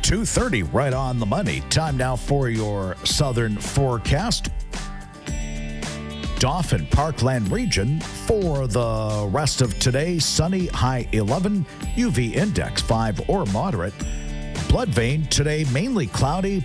2:30, right on the money. Time now for your southern forecast. Dauphin Parkland region for the rest of today, sunny, high 11, UV index 5 or moderate. Bloodvein today, mainly cloudy,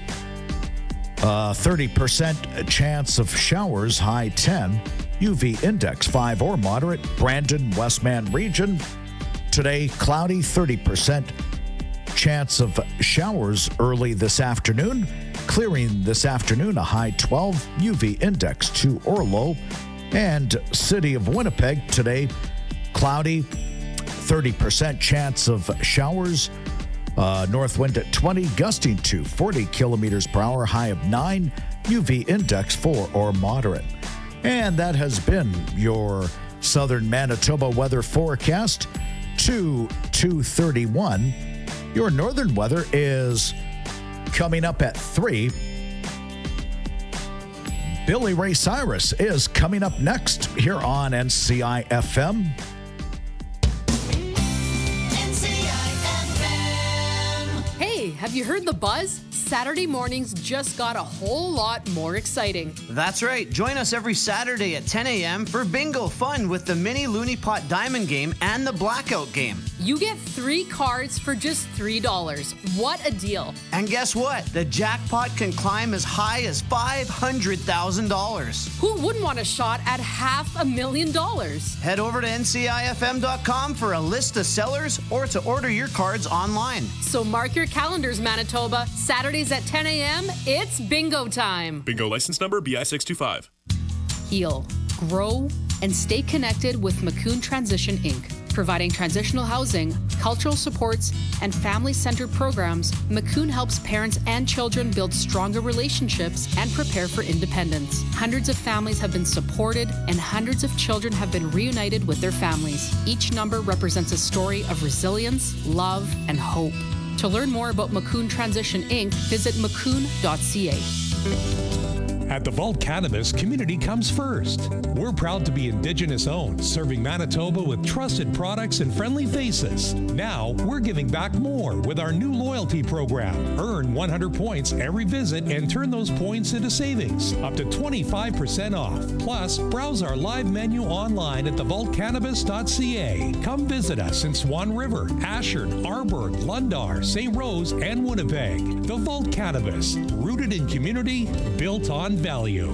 30% chance of showers, high 10, UV index 5 or moderate. Brandon, Westman region today, cloudy, 30% chance of showers early this afternoon. Clearing this afternoon, a high 12, UV index 2 or low. And City of Winnipeg today, cloudy, 30% chance of showers. North wind at 20, gusting to 40 kilometers per hour, high of 9, UV index 4 or moderate. And that has been your southern Manitoba weather forecast to 2:31. Your northern weather is coming up at 3. Billy Ray Cyrus is coming up next here on NCI FM. Hey, have you heard the buzz? Saturday mornings just got a whole lot more exciting. That's right. Join us every Saturday at 10 a.m. for bingo fun with the mini Looney Pot Diamond game and the Blackout game. You get 3 cards for just $3. What a deal. And guess what? The jackpot can climb as high as $500,000. Who wouldn't want a shot at $500,000? Head over to ncifm.com for a list of sellers or to order your cards online. So mark your calendars, Manitoba. Saturdays at 10 a.m., it's bingo time. Bingo license number BI625. Heal, grow, and stay connected with Macoun Transition Inc. Providing transitional housing, cultural supports, and family-centered programs, Macoun helps parents and children build stronger relationships and prepare for independence. Hundreds of families have been supported, and hundreds of children have been reunited with their families. Each number represents a story of resilience, love, and hope. To learn more about Macoun Transition Inc., visit macoun.ca. At the Vault Cannabis, community comes first. We're proud to be Indigenous owned, serving Manitoba with trusted products and friendly faces. Now, we're giving back more with our new loyalty program. Earn 100 points every visit and turn those points into savings, up to 25% off. Plus, browse our live menu online at thevaultcannabis.ca. Come visit us in Swan River, Ashford, Arborg, Lundar, St. Rose, and Winnipeg. The Vault Cannabis, rooted in community, built on value.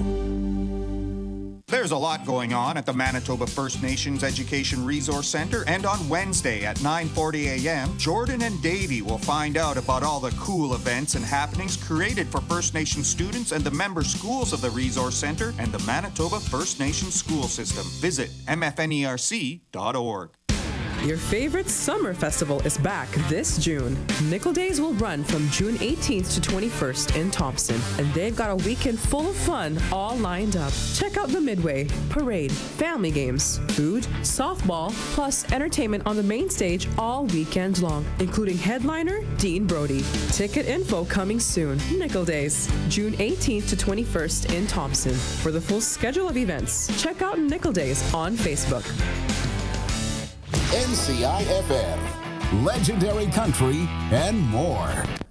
There's a lot going on at the Manitoba First Nations Education Resource Centre, and on Wednesday at 9:40 a.m., Jordan and Davey will find out about all the cool events and happenings created for First Nation students and the member schools of the Resource Centre and the Manitoba First Nation School System. Visit mfnerc.org. Your favorite summer festival is back this June. Nickel Days will run from June 18th to 21st in Thompson, and they've got a weekend full of fun all lined up. Check out the Midway, parade, family games, food, softball, plus entertainment on the main stage all weekend long, including headliner Dean Brody. Ticket info coming soon. Nickel Days, June 18th to 21st in Thompson. For the full schedule of events, check out Nickel Days on Facebook. NCI FM, legendary country, and more.